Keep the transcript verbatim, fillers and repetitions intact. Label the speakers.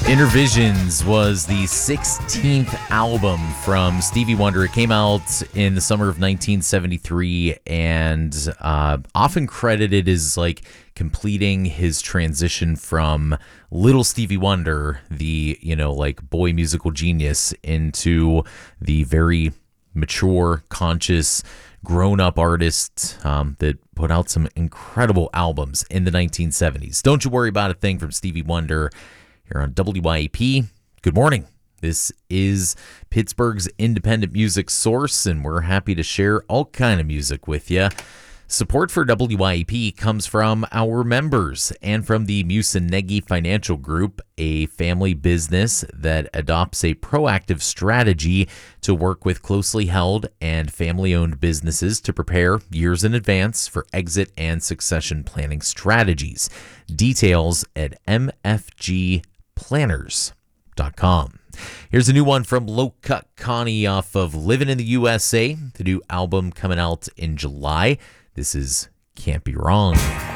Speaker 1: Inner Visions was the sixteenth album from Stevie Wonder. It came out in the summer of nineteen seventy-three and uh, often credited as like completing his transition from Little Stevie Wonder, the, you know, like boy musical genius, into the very mature, conscious, grown-up artist um, that put out some incredible albums in the nineteen seventies. Don't You Worry About a Thing from Stevie Wonder here on W Y A P. Good morning. This is Pittsburgh's independent music source, and we're happy to share all kind of music with you. Support for W Y A P comes from our members and from the Musunegi Financial Group, a family business that adopts a proactive strategy to work with closely held and family-owned businesses to prepare years in advance for exit and succession planning strategies. Details at m f g planners dot com. Here's a new one from Low Cut Connie off of Living in the U S A, the new album coming out in July. This is Can't Be Wrong.